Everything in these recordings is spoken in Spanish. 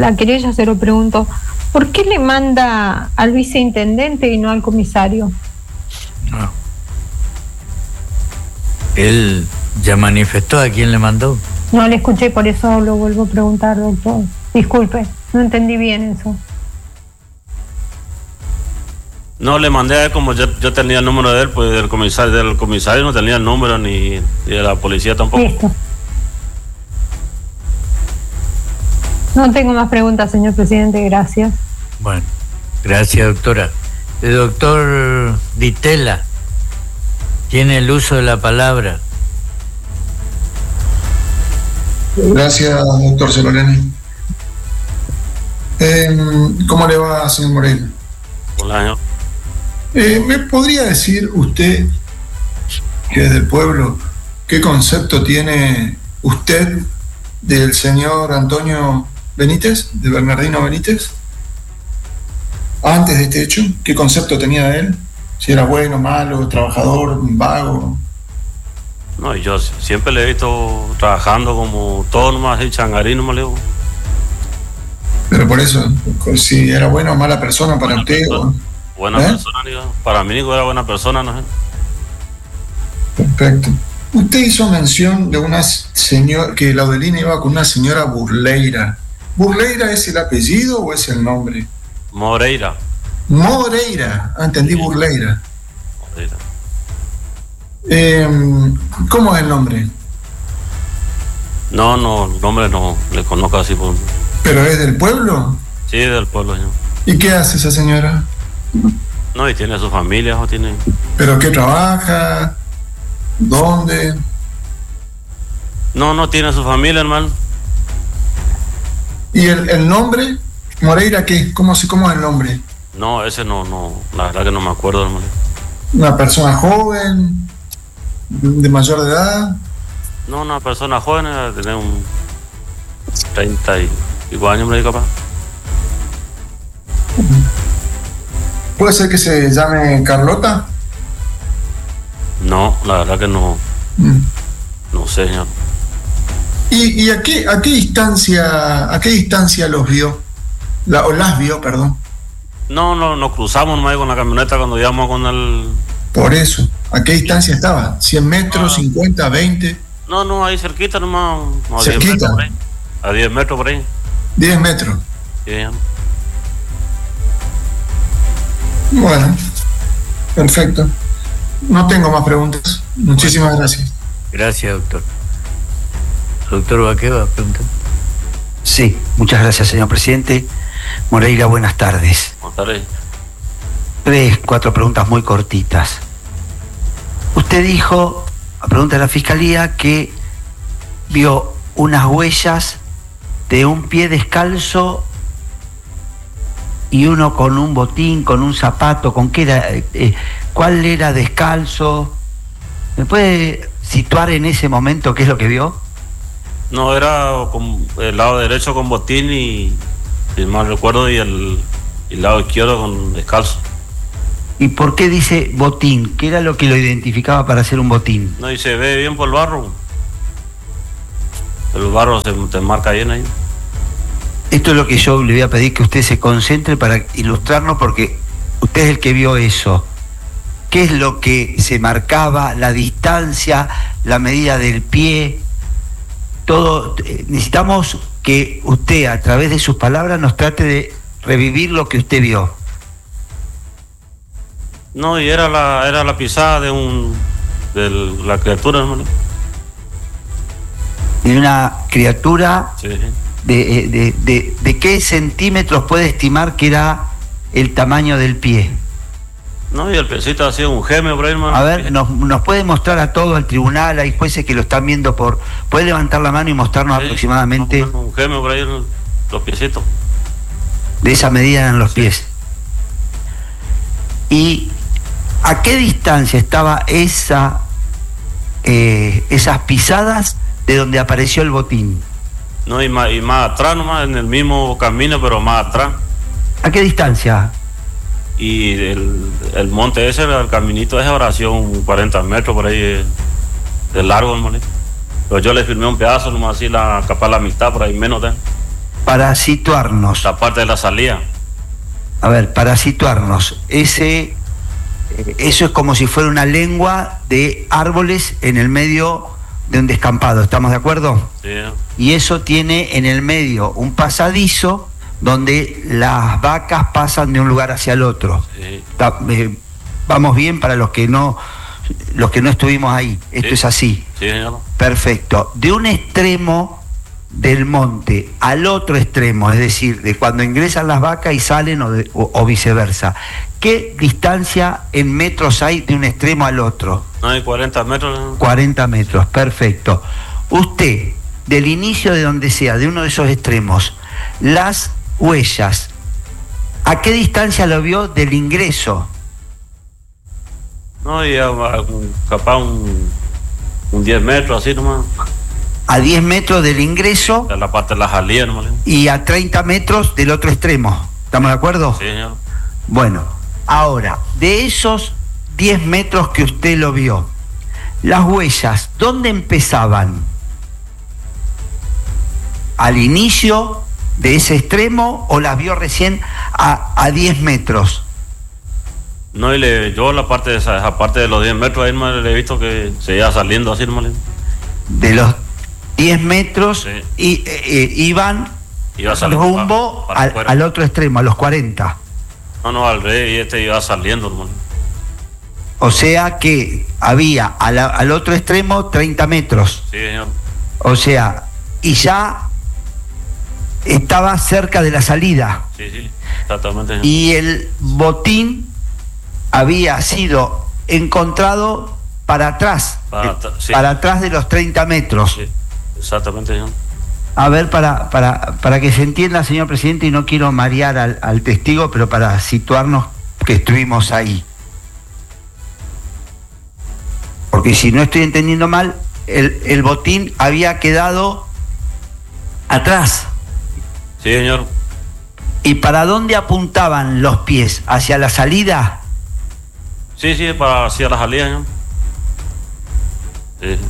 la querella se lo preguntó. ¿Por qué le manda al viceintendente y no al comisario? No. Él ya manifestó a quién le mandó. No le escuché, por eso lo vuelvo a preguntar, doctor. Disculpe, no entendí bien eso. No, le mandé a él, como yo tenía el número de él, pues del comisario no tenía el número, ni de la policía tampoco. Listo. No tengo más preguntas, señor presidente, gracias. Bueno, gracias, doctora. El doctor Ditela tiene el uso de la palabra. Gracias, doctor Celoreni. ¿Cómo le va, señor Moreira? Hola, ¿Me podría decir usted, que es del pueblo, qué concepto tiene usted del señor Antonio Benítez, de Bernardino Benítez? Antes de este hecho, ¿qué concepto tenía de él? Si era bueno, malo, trabajador, vago. No, y yo siempre le he visto trabajando como todo nomás, el changarín, nomás le digo. Pero por eso, si era buena o mala persona para buena usted. Persona, buena persona, digo. Para mí, Nico, era buena persona, no sé. Perfecto. Usted hizo mención de una señora, que Laudelina iba con una señora Burleira. ¿Burleira es el apellido o es el nombre? Moreira. Moreira, entendí, sí. Burleira. Moreira. ¿Cómo es el nombre? No, el nombre no, le conozco así por... ¿Pero es del pueblo? Sí, del pueblo, señor. ¿Y qué hace esa señora? No, y tiene su familia, o tiene... ¿Pero qué trabaja? ¿Dónde? No tiene su familia, hermano. ¿Y el nombre? ¿Moreira qué? ¿Cómo es el nombre? No, ese no, la verdad que no me acuerdo, hermano. ¿Una persona joven? ¿De mayor de edad? No, una persona joven, tiene un 30 y pico años, me digo, capaz. ¿Puede ser que se llame Carlota? No, la verdad que no. No sé, señor. ¿Y a qué distancia los vio? O las vio, perdón. No, nos cruzamos nomás con la camioneta cuando íbamos con el... Por eso, ¿a qué distancia estaba? ¿100 metros, 50, 20? No, ahí cerquita nomás. ¿Cerquita? A 10 metros por ahí. 10 metros. Sí. Bueno, perfecto. No tengo más preguntas. Muchísimas gracias. Gracias, doctor. Doctor Baqueva, pregunta. Sí, muchas gracias, señor presidente. Moreira, buenas tardes. Buenas tardes. 3, 4 preguntas muy cortitas. Usted dijo, a pregunta de la Fiscalía, que vio unas huellas de un pie descalzo y uno con un botín, con un zapato, ¿con qué era? ¿Cuál era descalzo? ¿Me puede situar en ese momento qué es lo que vio? No, era con el lado derecho con botín y si mal recuerdo, y el lado izquierdo con descalzo. ¿Y por qué dice botín? ¿Qué era lo que lo identificaba para hacer un botín? No, y se ve bien por el barro. El barro te marca bien ahí. Esto es lo que yo le voy a pedir que usted se concentre para ilustrarnos, porque usted es el que vio eso. ¿Qué es lo que se marcaba? La distancia, la medida del pie, todo. Necesitamos que usted, a través de sus palabras, nos trate de revivir lo que usted vio. No, y era la pisada de la criatura, hermano. De una criatura. Sí. ¿De qué centímetros puede estimar que era el tamaño del pie? No, y el piecito ha sido un gemio por ahí, hermano. A ver, nos puede mostrar a todo al tribunal, hay jueces que lo están viendo puede levantar la mano y mostrarnos aproximadamente. Un gemio por ahí, los piecitos. De esa medida eran los pies. ¿Y a qué distancia estaba esas pisadas de donde apareció el botín? No, y más atrás nomás, en el mismo camino, pero más atrás. ¿A qué distancia? Y el monte ese, el caminito ese, habrá sido un 40 metros por ahí de largo, hermano. Pero yo le firmé un pedazo, nomás así, capaz la mitad, por ahí menos de. para situarnos. La parte de la salida. A ver, para situarnos, eso es como si fuera una lengua de árboles en el medio de un descampado, ¿estamos de acuerdo? Sí. Y eso tiene en el medio un pasadizo donde las vacas pasan de un lugar hacia el otro. Sí. Vamos bien para los que no estuvimos ahí. Esto Sí. es así. Sí, señor. Perfecto. De un extremo del monte al otro extremo, es decir, de cuando ingresan las vacas y salen o viceversa, ¿qué distancia en metros hay de un extremo al otro? No hay 40 metros. 40 metros, perfecto. Usted, del inicio de donde sea, de uno de esos extremos, las huellas, ¿a qué distancia lo vio del ingreso? No, y capaz un 10 metros, así nomás. A 10 metros del ingreso En la parte de la salida nomás. y a 30 metros del otro extremo. ¿Estamos de acuerdo? Sí, señor. Bueno, ahora, de esos 10 metros que usted lo vio, las huellas, ¿dónde empezaban? ¿Al inicio de ese extremo o las vio recién a 10 metros? No, y yo la parte de esa parte de los 10 metros ahí nomás le he visto que se iba saliendo así nomás. De los 10 metros Sí. y iban Iba saliendo rumbo para afuera. al otro extremo, a los 40. No, al revés, y este iba saliendo nomás. O sea que había al otro extremo 30 metros. Sí, señor. O sea, y ya estaba cerca de la salida. Sí, exactamente. Señor. Y el botín había sido encontrado para atrás, Sí. para atrás de los 30 metros. Sí, exactamente, señor. A ver, para que se entienda, señor presidente, y no quiero marear al testigo, pero para situarnos que estuvimos ahí. Porque si no estoy entendiendo mal, el botín había quedado atrás. Sí, señor. ¿Y para dónde apuntaban los pies? ¿Hacia la salida? Sí, para hacia la salida, señor. Sí.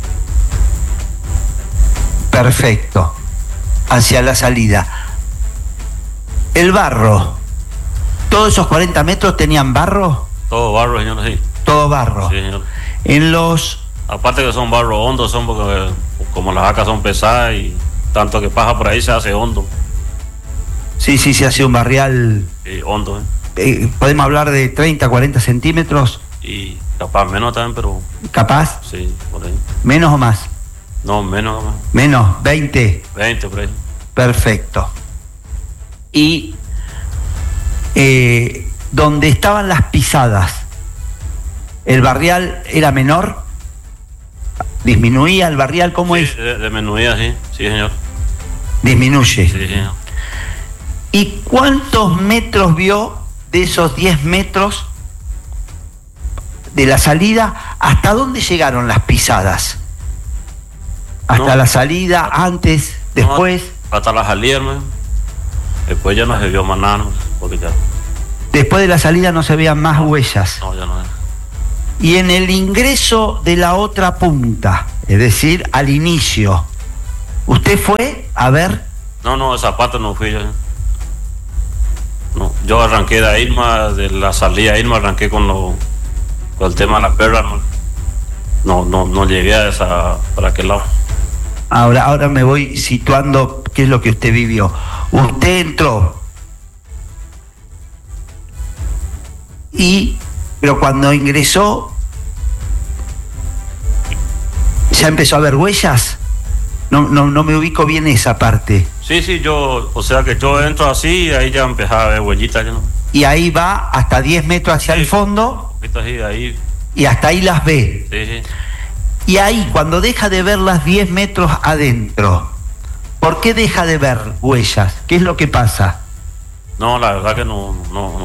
Perfecto. Hacia la salida. El barro. ¿Todos esos 40 metros tenían barro? Todo barro, señor, sí. Todo barro. Sí, señor. En los... Aparte que son barro hondos, son porque como las vacas son pesadas y tanto que pasa por ahí se hace hondo. Sí, se hace un barrial... Hondo, podemos hablar de 30, 40 centímetros. Y capaz menos también, pero ¿Capaz? sí, por ahí. ¿Menos o más? No, menos, Menos, 20. 20 por ahí. Perfecto. Y donde estaban las pisadas, ¿el barrial era menor? ¿Disminuía el barrial? ¿Cómo Sí, es? disminuida, sí, señor. Disminuye. Sí, señor. ¿Y cuántos metros vio de esos 10 metros de la salida? ¿Hasta dónde llegaron las pisadas? ¿Hasta No. la salida? ¿Antes? ¿Después? No, hasta la salida, hermano. Después ya no se vio más nada, ¿no? Porque ya. Después de la salida no se veían más huellas. No, ya no. Y en el ingreso de la otra punta, es decir, al inicio, ¿usted fue a ver? No, esa parte no fui yo. No, yo arranqué de ahí, de la salida ahí, arranqué con el tema de las perras. No llegué a para aquel lado. Ahora me voy situando qué es lo que usted vivió. Usted entró pero cuando ingresó, ¿ya empezó a ver huellas? No me ubico bien esa parte. Sí, o sea que yo entro así y ahí ya empezaba a ver huellitas. ¿No? Y ahí va hasta 10 metros hacia el fondo Así, ahí. y hasta ahí las ve. Sí. Y ahí, cuando deja de ver las 10 metros adentro, ¿por qué deja de ver huellas? ¿Qué es lo que pasa? No, la verdad que no.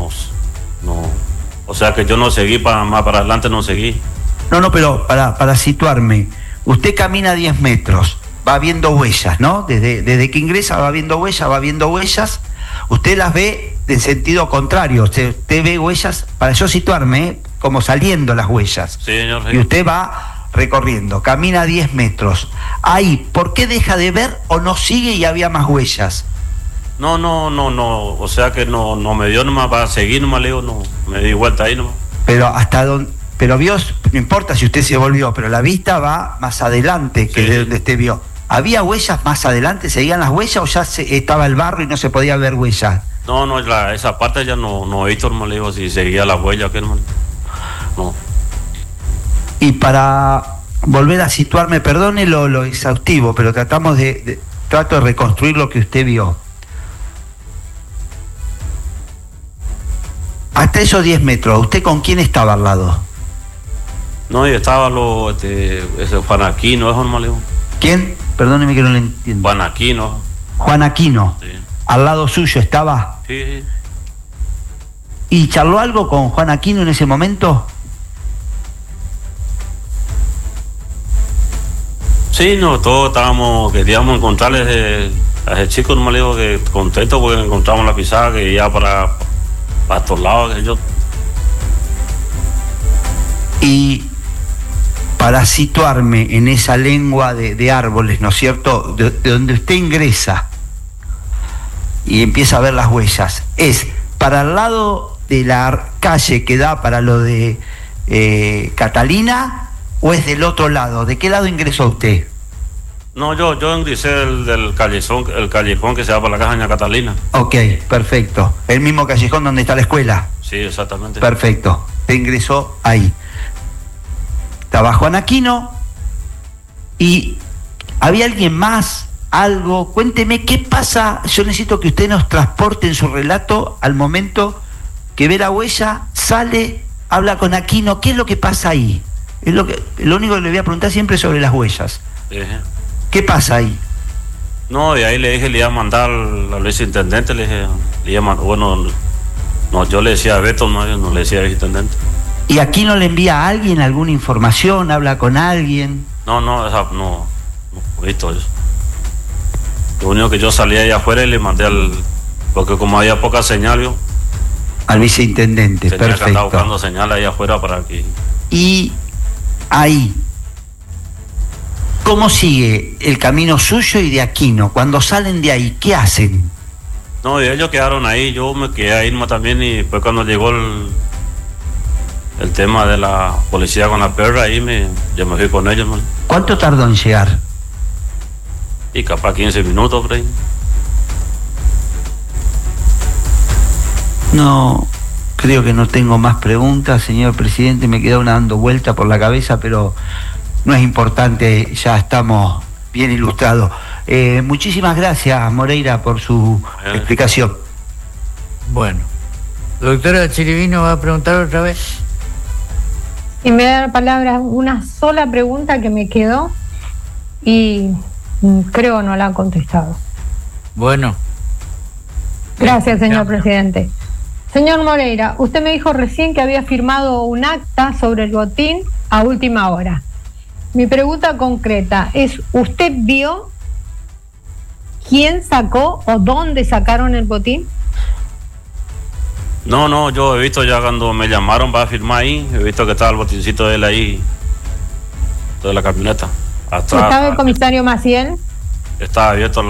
O sea que yo no seguí más para adelante, no seguí. No, pero para situarme, usted camina 10 metros, va viendo huellas, ¿no? Desde que ingresa va viendo huellas, usted las ve en sentido contrario, usted ve huellas, para yo situarme, como saliendo las huellas. Sí, señor. Sí. Y usted va recorriendo, camina 10 metros. Ahí, ¿por qué deja de ver o no sigue y había más huellas? No, o sea que no me dio nomás para seguir nomás, le digo, no, me di vuelta ahí nomás. Pero hasta donde, pero vio, no importa si usted se volvió, pero la vista va más adelante que Sí. de donde usted vio. ¿Había huellas más adelante? ¿Seguían las huellas o ya estaba el barro y no se podía ver huellas? No, esa parte ya no he visto, nomás le digo, si seguía la huella, que no. Y para volver a situarme, perdone lo exhaustivo, pero trato de reconstruir lo que usted vio. Hasta esos 10 metros, ¿usted con quién estaba al lado? No, y estaba ese Juan Aquino, eso nomás le digo. ¿Quién? Perdóneme que no le entiendo. Juan Aquino. Juan Aquino. Sí. Al lado suyo estaba. Sí. ¿Y charló algo con Juan Aquino en ese momento? Sí, no, todos queríamos encontrarles a ese chico, nomás le digo que contento porque encontramos la pisada que ya para estos lados, que yo. Y para situarme en esa lengua de árboles, ¿no es cierto?, de donde usted ingresa y empieza a ver las huellas, ¿es para el lado de la calle que da para lo de Catalina o es del otro lado? ¿De qué lado ingresó usted? No, yo ingresé del callejón que se va para la casa de Doña Catalina. Ok, perfecto. El mismo callejón donde está la escuela. Sí, exactamente. Perfecto. Te ingresó ahí. Estaba Juan Aquino y había alguien más, algo. Cuénteme qué pasa. Yo necesito que usted nos transporte en su relato al momento que ve la huella, sale, habla con Aquino. ¿Qué es lo que pasa ahí? Es lo único que le voy a preguntar siempre es sobre las huellas. ¿Qué pasa ahí? No, y ahí le dije, le iba a mandar al viceintendente, le iba a mandar, bueno, no, yo le decía a Beto, no le decía al viceintendente. ¿Y Aquino le envía a alguien alguna información? ¿Habla con alguien? No he visto eso. Lo único que yo salí ahí afuera y le mandé porque como había poca señal, yo al viceintendente, tenía que andar perfecto. buscando señal ahí afuera para que. Y ahí, ¿cómo sigue el camino suyo y de Aquino? Cuando salen de ahí, ¿qué hacen? No, y ellos quedaron ahí, yo me quedé ahí también, y después cuando llegó el tema de la policía con la perra, ahí yo me fui con ellos, man. ¿Cuánto tardó en llegar? Y capaz 15 minutos por ahí. No, creo que no tengo más preguntas, señor presidente. Me queda una dando vuelta por la cabeza, pero no es importante, ya estamos bien ilustrados. Muchísimas gracias, Moreira, por su explicación. Bueno, doctora Chirivino va a preguntar otra vez. Y me da la palabra una sola pregunta que me quedó y creo no la ha contestado. Bueno. Gracias, señor presidente. Señor Moreira, usted me dijo recién que había firmado un acta sobre el botín a última hora. Mi pregunta concreta es, ¿usted vio quién sacó o dónde sacaron el botín? No, yo he visto ya cuando me llamaron para firmar ahí, he visto que estaba el botincito de él ahí, de la camioneta. ¿Estaba el comisario Maciel? Estaba abierto